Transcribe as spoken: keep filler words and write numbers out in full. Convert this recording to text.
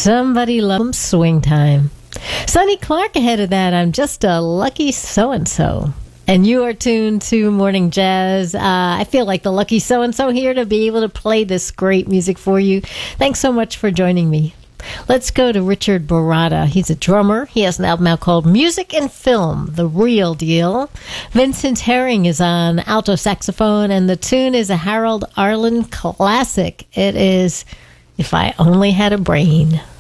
Somebody loves swing time. Sonny Clark ahead of that. I'm just a lucky so-and-so. And you are tuned to Morning Jazz. Uh, I feel like the lucky so-and-so here to be able to play this great music for you. Thanks so much for joining me. Let's go to Richard Baratta. He's a drummer. He has an album out called Music and Film, The Real Deal. Vincent Herring is on alto saxophone, and the tune is a Harold Arlen classic. It is If I Only Had a Brain.